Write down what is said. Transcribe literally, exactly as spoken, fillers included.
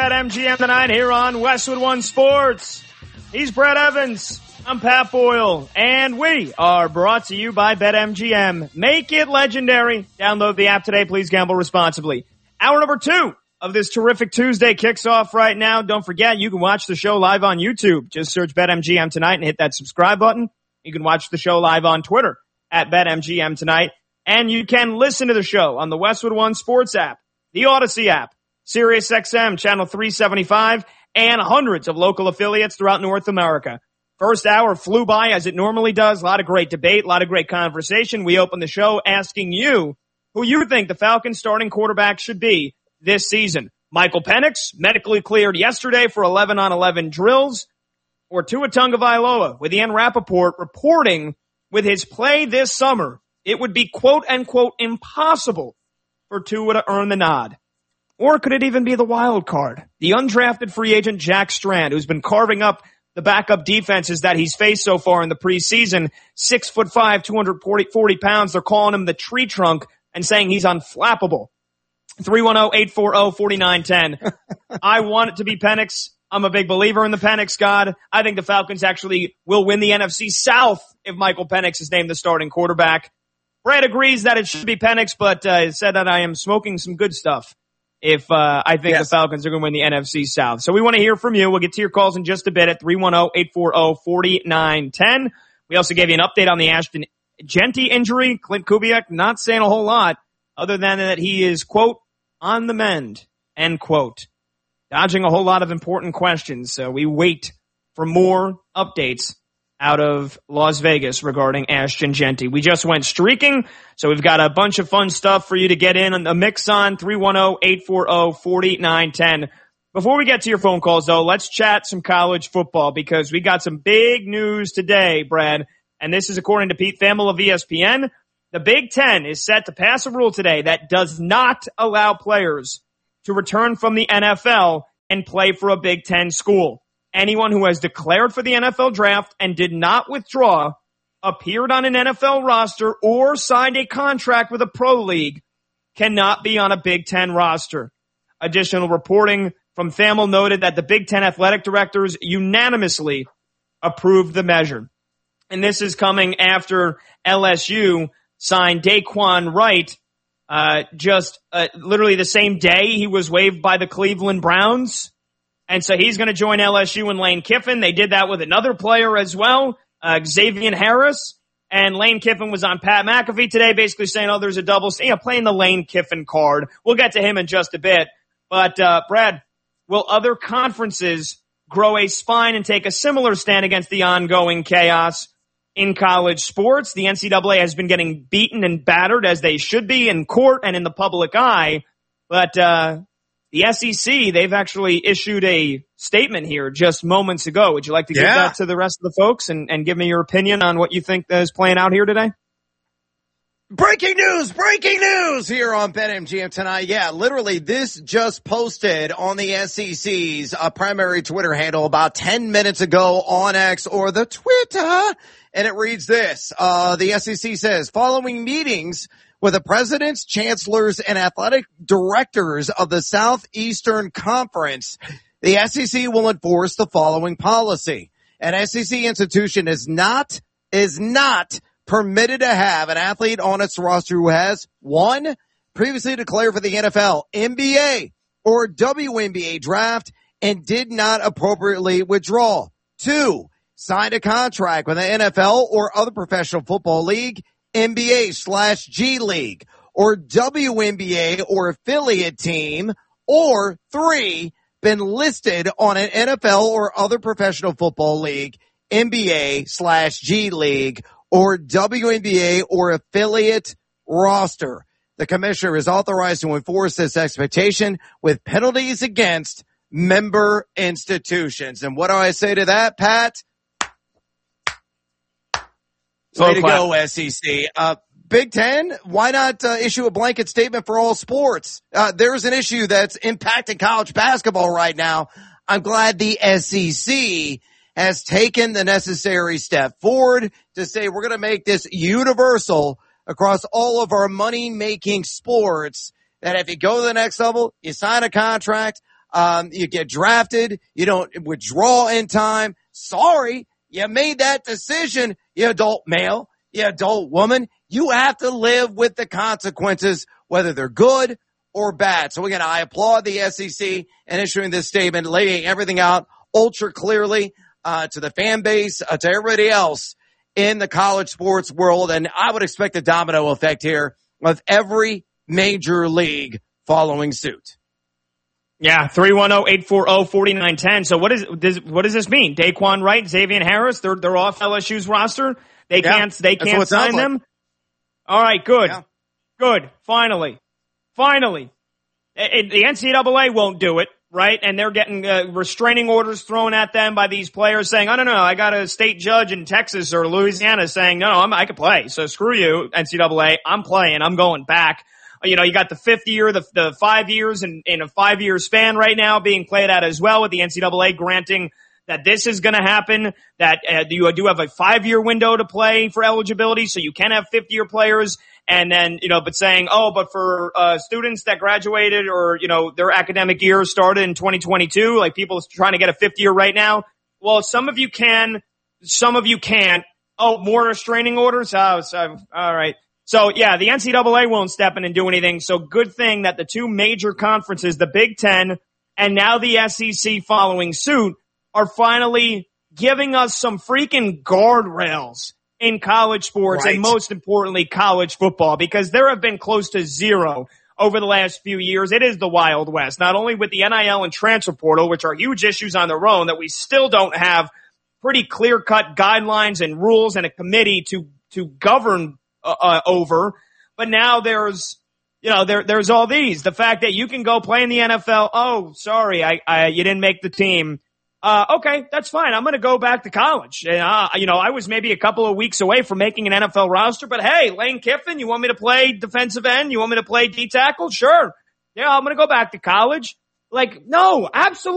At M G M tonight here on Westwood One Sports. He's Brett Evans. I'm Pat Boyle. And we are brought to you by BetMGM. Make it legendary. Download the app today. Please gamble responsibly. Hour number two of this terrific Tuesday kicks off right now. Don't forget, you can watch the show live on YouTube. Just search BetMGM tonight and hit that subscribe button. You can watch the show live on Twitter at BetMGM tonight. And you can listen to the show on the Westwood One Sports app, the Odyssey app, Sirius X M, channel three seventy-five, and hundreds of local affiliates throughout North America. First hour flew by as it normally does. A lot of great debate, a lot of great conversation. We open the show asking you who you think the Falcons starting quarterback should be this season. Michael Penix, medically cleared yesterday for eleven on eleven drills, or Tua Tagovailoa, with Ian Rappaport reporting with his play this summer, it would be quote-unquote impossible for Tua to earn the nod. Or could it even be the wild card? The undrafted free agent Jack Strand, who's been carving up the backup defenses that he's faced so far in the preseason. Six foot five, two hundred forty pounds. They're calling him the tree trunk and saying he's unflappable. three one zero, eight four zero, four nine one zero. I want it to be Penix. I'm a big believer in the Penix God. I think the Falcons actually will win the N F C South if Michael Penix is named the starting quarterback. Brad agrees that it should be Penix, but uh, said that I am smoking some good stuff if uh I think yes. the Falcons are going to win the N F C South. So we want to hear from you. We'll get to your calls in just a bit at three one zero, eight four zero, four nine one zero. We also gave you an update on the Ashton Jeanty injury. Clint Kubiak not saying a whole lot other than that he is, quote, on the mend, end quote. Dodging a whole lot of important questions. So we wait for more updates out of Las Vegas regarding Ashton Jeanty. We just went streaking, so we've got a bunch of fun stuff for you to get in on the mix on three one zero, eight four zero, four nine one zero. Before we get to your phone calls, though, let's chat some college football because we got some big news today, Brad, and this is according to Pete Thamel of E S P N. The Big Ten is set to pass a rule today that does not allow players to return from the N F L and play for a Big Ten school. Anyone who has declared for the N F L draft and did not withdraw, appeared on an N F L roster, or signed a contract with a pro league cannot be on a Big Ten roster. Additional reporting from Thamel noted that the Big Ten athletic directors unanimously approved the measure. And this is coming after L S U signed Daquan Wright uh, just uh, literally the same day he was waived by the Cleveland Browns. And so he's going to join L S U and Lane Kiffin. They did that with another player as well, uh, Xavier Harris. And Lane Kiffin was on Pat McAfee today basically saying, oh, there's a double, you know, playing the Lane Kiffin card. We'll get to him in just a bit. But, uh, Brad, will other conferences grow a spine and take a similar stand against the ongoing chaos in college sports? The N C double A has been getting beaten and battered as they should be in court and in the public eye. But, uh, the S E C, they've actually issued a statement here just moments ago. Would you like to give yeah. that to the rest of the folks and, and give me your opinion on what you think is playing out here today? Breaking news, breaking news here on BetMGM tonight. Yeah, literally this just posted on the S E C's uh, primary Twitter handle about ten minutes ago on X or the Twitter. And it reads this. Uh, the S E C says, following meetings with the presidents, chancellors, and athletic directors of the Southeastern Conference, the S E C will enforce the following policy. An S E C institution is not, is not permitted to have an athlete on its roster who has, one, previously declared for the N F L, N B A, or W N B A draft and did not appropriately withdraw. Two, signed a contract with the N F L or other professional football league, N B A slash G League, or W N B A or affiliate team, or three, been listed on an N F L or other professional football league, N B A slash G League, or W N B A or affiliate roster. The commissioner is authorized to enforce this expectation with penalties against member institutions. And what do I say to that, Pat? Way to go, S E C. Uh, Big Ten, why not uh, issue a blanket statement for all sports? Uh, there's an issue that's impacting college basketball right now. I'm glad the S E C has taken the necessary step forward to say we're going to make this universal across all of our money-making sports, that if you go to the next level, you sign a contract. Um, you get drafted. You don't withdraw in time. Sorry, you made that decision, you adult male, you adult woman. You have to live with the consequences, whether they're good or bad. So again, I applaud the S E C in issuing this statement, laying everything out ultra clearly uh, to the fan base, uh, to everybody else in the college sports world. And I would expect a domino effect here with every major league following suit. Yeah, three one zero, eight four zero, four nine one zero. So what is does what does this mean? Daquan Wright, Xavier Harris, they're they're off L S U's roster. They yeah, can't they can't sign like. them. All right, good, yeah. good. Finally, finally, it, it, the N C double A won't do it, right? And they're getting uh, restraining orders thrown at them by these players, saying, "I don't know, I got a state judge in Texas or Louisiana saying, no, no, I'm, I can play. So screw you, N C double A. I'm playing. I'm going back." You know, you got the fifth year, the, the five years in, in a five year span right now being played out as well, with the N C double A granting that this is going to happen, that uh, you do have a five year window to play for eligibility, so you can have fifth year players. And then, you know, but saying, oh, but for uh students that graduated or, you know, their academic year started in twenty twenty-two, like people trying to get a fifth year right now. Well, some of you can, some of you can't. Oh, more restraining orders? Oh, so, all right. So, yeah, the N C double A won't step in and do anything. So good thing that the two major conferences, the Big Ten and now the S E C following suit, are finally giving us some freaking guardrails in college sports, right, and most importantly, college football, because there have been close to zero over the last few years. It is the Wild West, not only with the N I L and transfer portal, which are huge issues on their own that we still don't have pretty clear-cut guidelines and rules and a committee to, to govern Uh, over, but now there's, you know, there, there's all these. The fact that you can go play in the N F L. Oh, sorry, I, I, you didn't make the team. Uh, okay, that's fine. I'm going to go back to college. And, uh, you know, I was maybe a couple of weeks away from making an N F L roster, but hey, Lane Kiffin, you want me to play defensive end? You want me to play D tackle? Sure. Yeah, I'm going to go back to college. Like, no, absolutely.